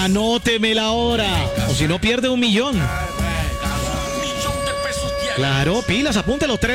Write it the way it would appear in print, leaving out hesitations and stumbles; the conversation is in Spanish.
Anóteme la hora. O si no, pierde 1 millón. Claro, pilas, apunte los 3.